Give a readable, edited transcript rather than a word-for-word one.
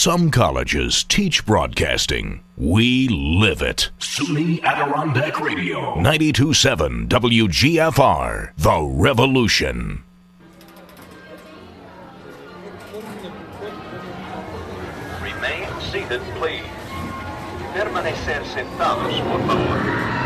Some colleges teach broadcasting. We live it. SUNY Adirondack Radio. 92.7 WGFR. The Revolution. Remain seated, please. Permanecer sentados, por favor.